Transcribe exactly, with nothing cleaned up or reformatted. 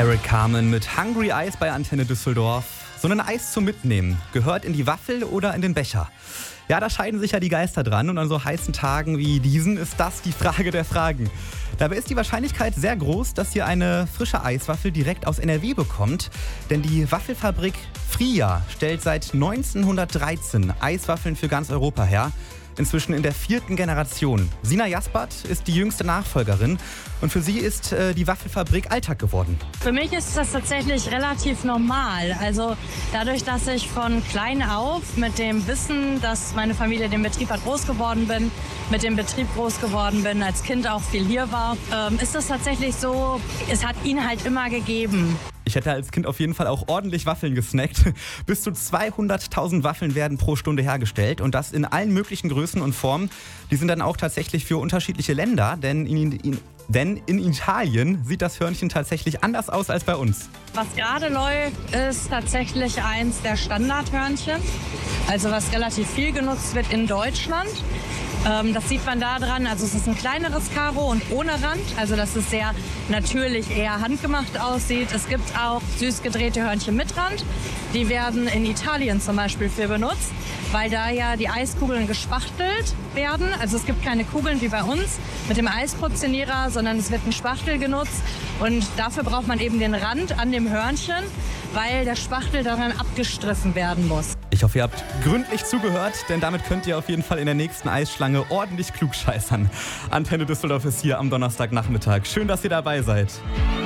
Eric Carmen mit Hungry Eyes bei Antenne Düsseldorf. So ein Eis zum Mitnehmen. Gehört in die Waffel oder in den Becher? Ja, da scheiden sich ja die Geister dran und an so heißen Tagen wie diesen ist das die Frage der Fragen. Dabei ist die Wahrscheinlichkeit sehr groß, dass ihr eine frische Eiswaffel direkt aus N R W bekommt. Denn die Waffelfabrik Fria stellt seit neunzehnhundertdreizehn Eiswaffeln für ganz Europa her. Inzwischen in der vierten Generation. Sina Jaspert ist die jüngste Nachfolgerin und für sie ist äh, die Waffelfabrik Alltag geworden. Für mich ist das tatsächlich relativ normal. Also dadurch, dass ich von klein auf mit dem Wissen, dass meine Familie den Betrieb hat, groß geworden bin, mit dem Betrieb groß geworden bin, als Kind auch viel hier war, ähm, ist das tatsächlich so, es hat ihn halt immer gegeben. Ich hätte als Kind auf jeden Fall auch ordentlich Waffeln gesnackt. Bis zu zweihunderttausend Waffeln werden pro Stunde hergestellt und das in allen möglichen Größen und Formen. Die sind dann auch tatsächlich für unterschiedliche Länder, denn in, in, denn in Italien sieht das Hörnchen tatsächlich anders aus als bei uns. Was gerade läuft, ist tatsächlich eins der Standardhörnchen, also was relativ viel genutzt wird in Deutschland. Ähm, das sieht man da dran, also es ist ein kleineres Karo und ohne Rand, also dass es sehr natürlich eher handgemacht aussieht. Es gibt auch süß gedrehte Hörnchen mit Rand, die werden in Italien zum Beispiel für benutzt, weil da ja die Eiskugeln gespachtelt werden. Also es gibt keine Kugeln wie bei uns mit dem Eisportionierer, sondern es wird ein Spachtel genutzt und dafür braucht man eben den Rand an dem Hörnchen, weil der Spachtel daran abgestriffen werden muss. Ich hoffe, ihr habt gründlich zugehört, denn damit könnt ihr auf jeden Fall in der nächsten Eisschlange ordentlich klugscheißern. Antenne Düsseldorf ist hier am Donnerstagnachmittag. Schön, dass ihr dabei seid.